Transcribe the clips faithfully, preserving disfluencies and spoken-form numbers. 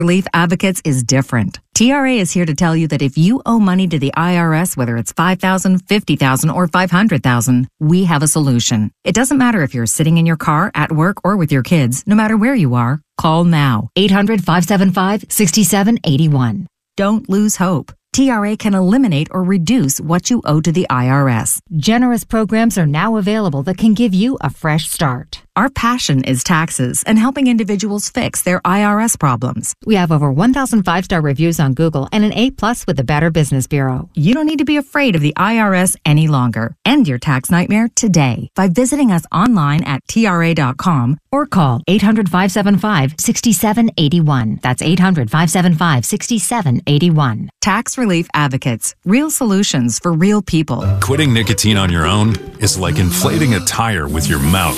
Relief Advocates is different. T R A is here to tell you that if you owe money to the I R S, whether it's five thousand dollars, fifty thousand dollars, or five hundred thousand dollars, we have a solution. It doesn't matter if you're sitting in your car, at work, or with your kids. No matter where you are, call now. eight hundred, five seven five, six seven eight one. Don't lose hope. T R A can eliminate or reduce what you owe to the I R S. Generous programs are now available that can give you a fresh start. Our passion is taxes and helping individuals fix their I R S problems. We have over one thousand five-star reviews on Google and an A plus with the Better Business Bureau. You don't need to be afraid of the I R S any longer. End your tax nightmare today by visiting us online at T R A dot com or call eight hundred, five seven five, six seven eight one. That's eight hundred, five seven five, six seven eight one. Tax Relief Advocates. Real solutions for real people. Quitting nicotine on your own is like inflating a tire with your mouth.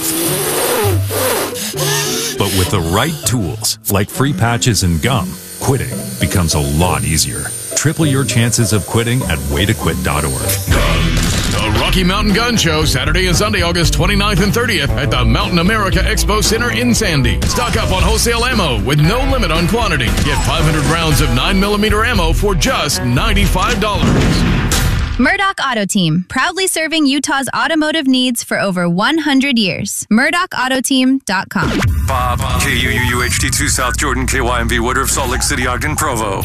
But with the right tools, like free patches and gum, quitting becomes a lot easier. Triple your chances of quitting at way to quit dot org. The Rocky Mountain Gun Show, Saturday and Sunday, August twenty-ninth and thirtieth at the Mountain America Expo Center in Sandy. Stock up on wholesale ammo with no limit on quantity. Get five hundred rounds of nine millimeter ammo for just ninety-five dollars. Murdoch Auto Team, proudly serving Utah's automotive needs for over one hundred years. Murdoch Auto Team dot com. Bob, K U U U H D two South Jordan, K Y M V Woodruff, Salt Lake City, Ogden, Provo.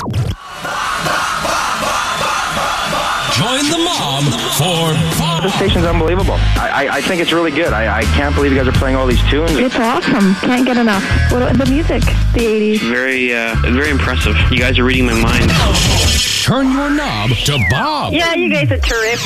Join the mob for Bob. This station's unbelievable. I, I, I think it's really good. I, I can't believe you guys are playing all these tunes. It's awesome. Can't get enough. What, the music, the eighties. Very, uh, very impressive. You guys are reading my mind. Turn your knob to Bob. Yeah, you guys are terrific.